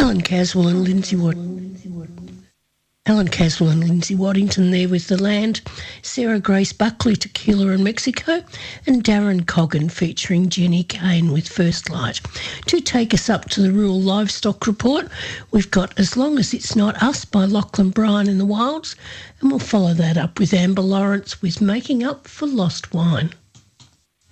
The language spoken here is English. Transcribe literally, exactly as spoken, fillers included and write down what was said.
Alan Caswell and Lindsay Watt. Alan Caswell and Lindsay Waddington there with The Land, Sarah Grace Buckley, Tequila and Mexico, and Darren Coggan featuring Jenny Kane with First Light. To take us up to the Rural Livestock Report, we've got As Long As It's Not Us by Lachlan Bryan and the Wilds, and we'll follow that up with Amber Lawrence with Making Up for Lost Wine.